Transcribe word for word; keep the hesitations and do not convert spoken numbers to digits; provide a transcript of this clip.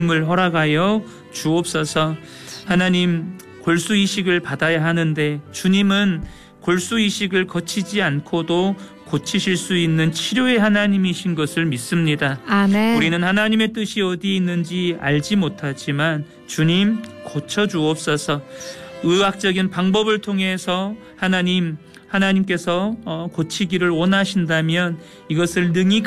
을 허락하여 주옵소서. 하나님, 골수 이식을 받아야 하는데 주님은 골수 이식을 거치지 않고도 고치실 수 있는 치료의 하나님이신 것을 믿습니다. 아멘. 우리는 하나님의 뜻이 어디 있는지 알지 못하지만 주님 고쳐 주옵소서. 의학적인 방법을 통해서 하나님 하나님께서 고치기를 원하신다면 이것을 능히